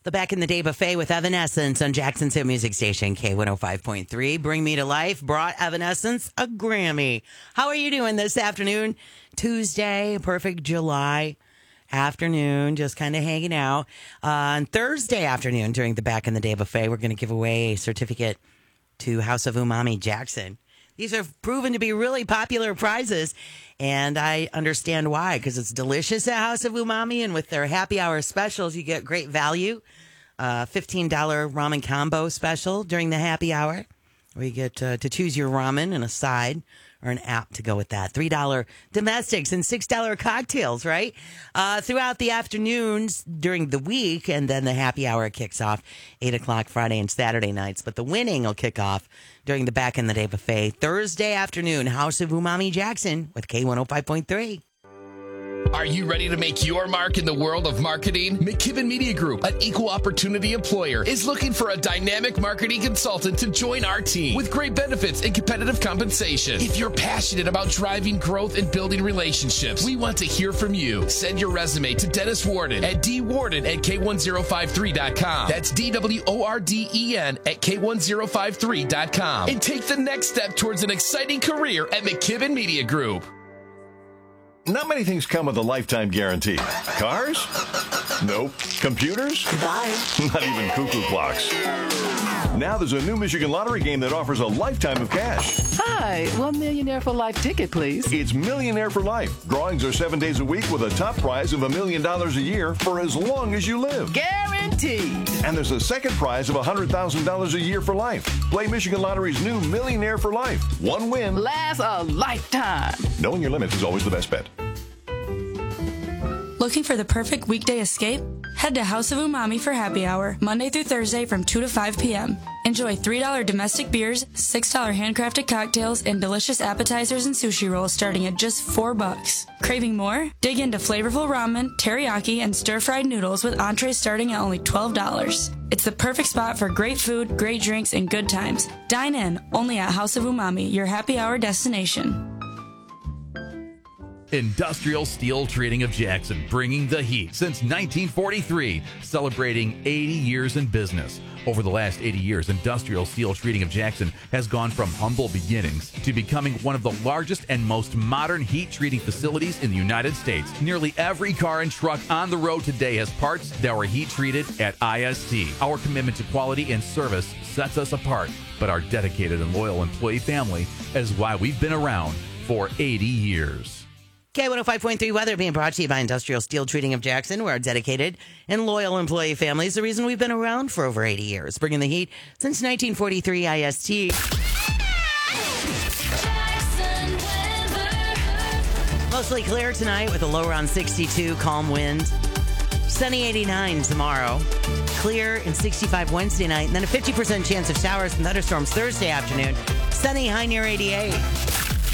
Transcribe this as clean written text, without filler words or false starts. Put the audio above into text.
The Back in the Day Buffet with Evanescence on Jackson's hit music station, K105.3. Bring Me to Life brought Evanescence a Grammy. How are you doing this afternoon? Tuesday, perfect July afternoon, just kind of hanging out. On Thursday afternoon during the Back in the Day Buffet, we're going to give away a certificate to House of Umami Jackson. These have proven to be really popular prizes, and I understand why, because it's delicious at House of Umami, and with their happy hour specials, you get great value. $15 ramen combo special during the happy hour, where you get to choose your ramen and a side or an app to go with that. $3 domestics and $6 cocktails, right? Throughout the afternoons during the week, and then the happy hour kicks off 8 o'clock Friday and Saturday nights. But the winning will kick off during the Back in the Day Buffet Thursday afternoon. House of Umami Jackson with K105.3. Are you ready to make your mark in the world of marketing? McKibben Media Group, an equal opportunity employer, is looking for a dynamic marketing consultant to join our team with great benefits and competitive compensation. If you're passionate about driving growth and building relationships, we want to hear from you. Send your resume to Dennis Warden at dwarden@k1053.com. That's DWORDEN at k1053.com. And take the next step towards an exciting career at McKibben Media Group. Not many things come with a lifetime guarantee. Cars? Nope. Computers? Bye. Not even cuckoo clocks. Now there's a new Michigan Lottery game that offers a lifetime of cash. Hi, $1 Millionaire for Life ticket, please. It's Millionaire for Life. Drawings are 7 days a week with a top prize of $1 million a year for as long as you live. Guaranteed. And there's a second prize of $100,000 a year for life. Play Michigan Lottery's new Millionaire for Life. One win. Lasts a lifetime. Knowing your limits is always the best bet. Looking for the perfect weekday escape? Head to House of Umami for happy hour, Monday through Thursday from 2 to 5 p.m. Enjoy $3 domestic beers, $6 handcrafted cocktails, and delicious appetizers and sushi rolls starting at just $4. Craving more? Dig into flavorful ramen, teriyaki, and stir-fried noodles with entrees starting at only $12. It's the perfect spot for great food, great drinks, and good times. Dine in, only at House of Umami, your happy hour destination. Industrial Steel Treating of Jackson, bringing the heat since 1943, celebrating 80 years in business. Over the last 80 years, Industrial Steel Treating of Jackson has gone from humble beginnings to becoming one of the largest and most modern heat treating facilities in the United States. Nearly every car and truck on the road today has parts that were heat treated at IST. Our commitment to quality and service sets us apart, but our dedicated and loyal employee family is why we've been around for 80 years. K105.3 weather being brought to you by Industrial Steel Treating of Jackson. We're a dedicated and loyal employee family. It's the reason we've been around for over 80 years, bringing the heat since 1943 IST. Mostly clear tonight with a low around 62, calm wind. Sunny 89 tomorrow. Clear and 65 Wednesday night. And then a 50% chance of showers and thunderstorms Thursday afternoon. Sunny high near 88.